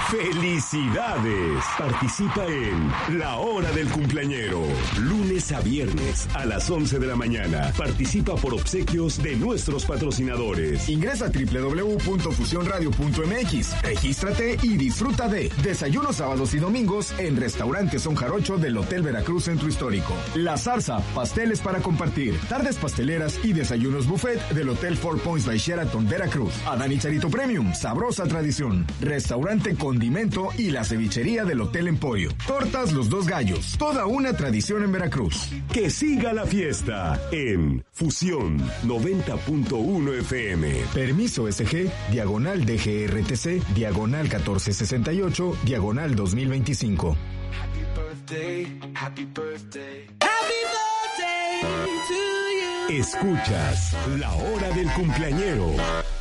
¡Felicidades! Participa en La Hora del Cumpleañero. Lunes a viernes a las 11 de la mañana. Participa por obsequios de nuestros patrocinadores. Ingresa a www.fusionradio.mx. Regístrate y disfruta de desayunos sábados y domingos en Restaurante Son Jarocho del Hotel Veracruz Centro Histórico. La Zarza, pasteles para compartir. Tardes pasteleras y desayunos buffet del Hotel Four Points by Sheraton Veracruz. Adán y Charito Premium, sabrosa tradición. Restaurante Condimento y la cevichería del Hotel Emporio. Tortas Los Dos Gallos, toda una tradición en Veracruz. Que siga la fiesta en Fusión 90.1 FM. Permiso SG, diagonal DGRTC, diagonal 1468, diagonal 2025. Happy birthday, happy birthday. Happy birthday to you. Escuchas La Hora del Cumpleañero.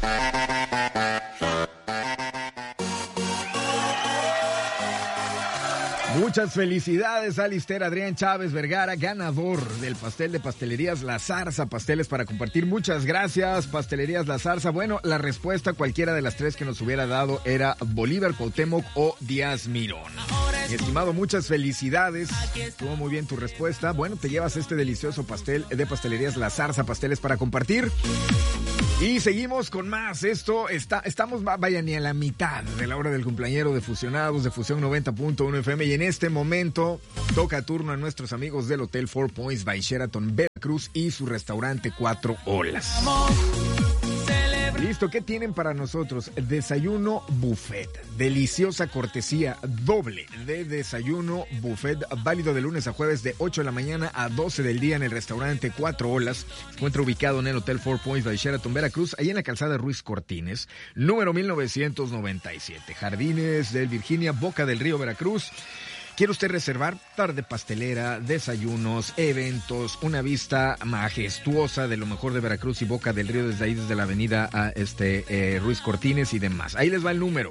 Muchas felicidades, Alister Adrián Chávez Vergara, ganador del pastel de Pastelerías La Zarza, pasteles para compartir. Muchas gracias, Pastelerías La Zarza. Bueno, la respuesta, cualquiera de las tres que nos hubiera dado, era Bolívar, Cuauhtémoc o Díaz Mirón. Mi estimado, muchas felicidades. Estuvo muy bien tu respuesta. Bueno, te llevas este delicioso pastel de Pastelerías La Zarza, pasteles para compartir. Y seguimos con más. Estamos, vaya, ni a la mitad de la hora del cumpleañero de Fusionados de Fusión 90.1 FM. Y en este momento toca turno a nuestros amigos del Hotel Four Points by Sheraton Veracruz y su restaurante Cuatro Olas. Listo, ¿qué tienen para nosotros? Desayuno buffet. Deliciosa cortesía doble de desayuno buffet, válido de lunes a jueves de 8 de la mañana a 12 del día en el restaurante Cuatro Olas. Se encuentra ubicado en el Hotel Four Points by Sheraton Veracruz, ahí en la calzada Ruiz Cortines, número 1997. Jardines del Virginia, Boca del Río, Veracruz. ¿Quiere usted reservar? Tarde pastelera, desayunos, eventos, una vista majestuosa de lo mejor de Veracruz y Boca del Río desde ahí, desde la avenida Ruiz Cortines y demás. Ahí les va el número,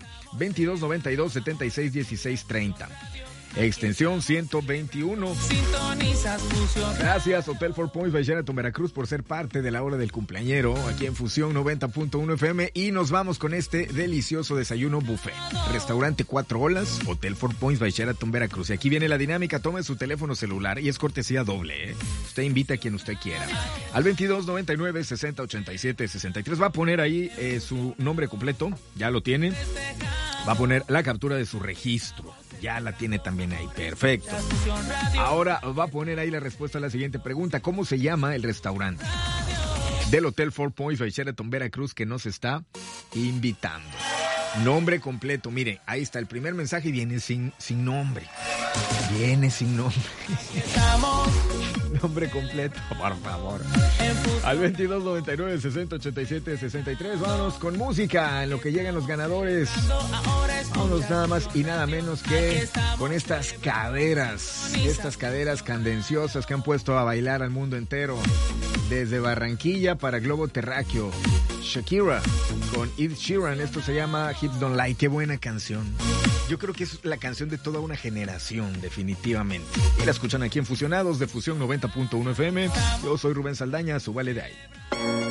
2292-761630. Extensión 121. Sintonizas Fusión. Gracias, Hotel Four Points by Sheraton Veracruz, por ser parte de la hora del cumpleañero aquí en Fusión 90.1 FM. Y nos vamos con este delicioso desayuno buffet. Restaurante Cuatro Olas, Hotel Four Points by Sheraton Veracruz. Y aquí viene la dinámica. Tome su teléfono celular y es cortesía doble, ¿eh? Usted invita a quien usted quiera. Al 2299-6087-63. Va a poner ahí su nombre completo. Ya lo tiene. Va a poner la captura de su registro. Ya la tiene también ahí, perfecto. Ahora va a poner ahí la respuesta a la siguiente pregunta. ¿Cómo se llama el restaurante del Hotel Four Points by Sheraton Veracruz que nos está invitando? Nombre completo, mire, ahí está el primer mensaje y viene sin nombre. Viene sin nombre. Nombre completo, por favor. Al 2299-6087-63. Vámonos con música en lo que llegan los ganadores. Vámonos nada más y nada menos que con estas caderas candenciosas que han puesto a bailar al mundo entero. Desde Barranquilla para Globo Terráqueo. Shakira con Ed Sheeran. Esto se llama Hips Don't Lie. Qué buena canción. Yo creo que es la canción de toda una generación, definitivamente. Y la escuchan aquí en Fusionados de Fusión 90.1 FM. Yo soy Rubén Saldaña, su vale de ahí.